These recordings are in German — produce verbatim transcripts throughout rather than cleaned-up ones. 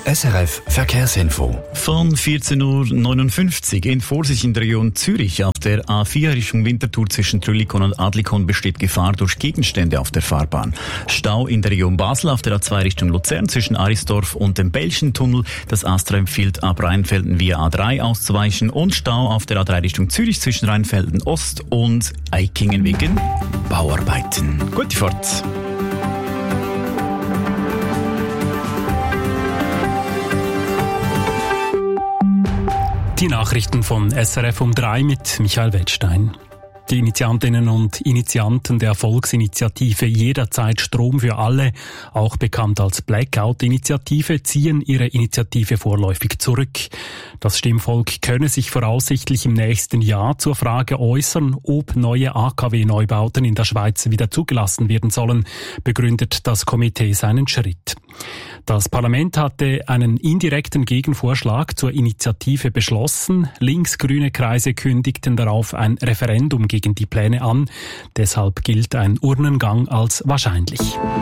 S R F Verkehrsinfo. Von vierzehn Uhr neunundfünfzig in Vorsicht in der Region Zürich. Auf der A vier Richtung Winterthur zwischen Trüllikon und Adlikon besteht Gefahr durch Gegenstände auf der Fahrbahn. Stau in der Region Basel auf der A zwei Richtung Luzern zwischen Arisdorf und dem Belchentunnel. Das Astra empfiehlt ab Rheinfelden via A drei auszuweichen und Stau auf der A drei Richtung Zürich zwischen Rheinfelden Ost und Eikingen wegen Bauarbeiten. Gute Fahrt! Die Nachrichten von S R F um drei mit Michael Wettstein. Die Initiantinnen und Initianten der Volksinitiative Jederzeit Strom für alle, auch bekannt als Blackout-Initiative, ziehen ihre Initiative vorläufig zurück. Das Stimmvolk könne sich voraussichtlich im nächsten Jahr zur Frage äußern, ob neue A K W-Neubauten in der Schweiz wieder zugelassen werden sollen, begründet das Komitee seinen Schritt. Das Parlament hatte einen indirekten Gegenvorschlag zur Initiative beschlossen. Linksgrüne Kreise kündigten darauf ein Referendum gegen die Pläne an. Deshalb gilt ein Urnengang als wahrscheinlich.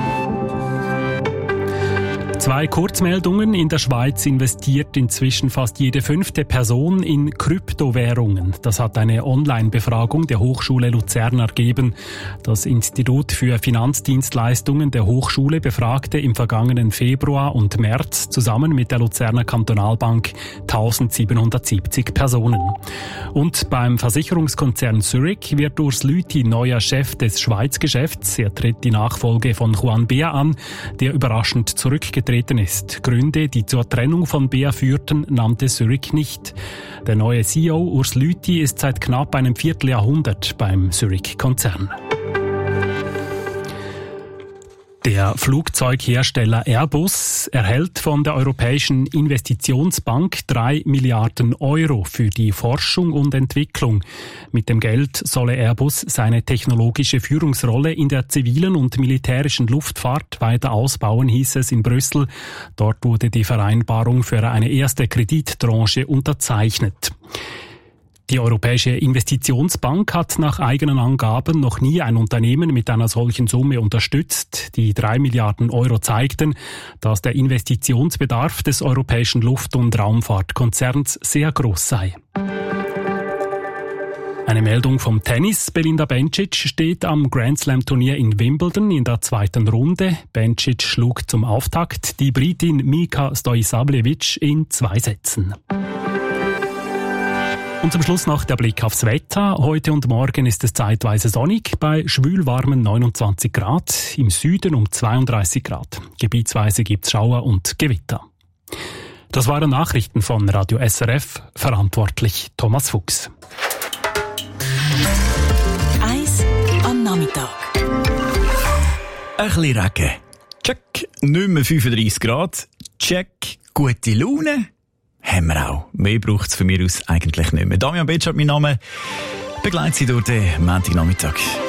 Zwei Kurzmeldungen. In der Schweiz investiert inzwischen fast jede fünfte Person in Kryptowährungen. Das hat eine Online-Befragung der Hochschule Luzern ergeben. Das Institut für Finanzdienstleistungen der Hochschule befragte im vergangenen Februar und März zusammen mit der Luzerner Kantonalbank eintausendsiebenhundertsiebzig Personen. Und beim Versicherungskonzern Zurich wird Urs Lüthi neuer Chef des Schweizgeschäfts. Er tritt die Nachfolge von Juan Beer an, der überraschend zurückgetreten ist. Gründe, die zur Trennung von Beer führten, nannte Zurich nicht. Der neue C E O Urs Lüthi ist seit knapp einem Vierteljahrhundert beim Zurich-Konzern. Der Flugzeughersteller Airbus erhält von der Europäischen Investitionsbank drei Milliarden Euro für die Forschung und Entwicklung. Mit dem Geld solle Airbus seine technologische Führungsrolle in der zivilen und militärischen Luftfahrt weiter ausbauen, hieß es in Brüssel. Dort wurde die Vereinbarung für eine erste Kredittranche unterzeichnet. Die Europäische Investitionsbank hat nach eigenen Angaben noch nie ein Unternehmen mit einer solchen Summe unterstützt. Die drei Milliarden Euro zeigten, dass der Investitionsbedarf des europäischen Luft- und Raumfahrtkonzerns sehr groß sei. Eine Meldung vom Tennis. Belinda Bencic steht am Grand-Slam-Turnier in Wimbledon in der zweiten Runde. Bencic schlug zum Auftakt die Britin Mika Stojsavljevic in zwei Sätzen. Und zum Schluss noch der Blick aufs Wetter. Heute und morgen ist es zeitweise sonnig, bei schwülwarmen neunundzwanzig Grad, im Süden um zweiunddreißig Grad. Gebietsweise gibt's Schauer und Gewitter. Das waren Nachrichten von Radio S R F, verantwortlich Thomas Fuchs. Eis am Nachmittag. Ein bisschen Regen. Check, nicht mehr fünfunddreißig Grad. Check, gute Laune. Haben wir auch. Mehr braucht es von mir aus eigentlich nicht mehr. Damian Betschart, mein Name. Begleitet Sie durch den Montagnachmittag.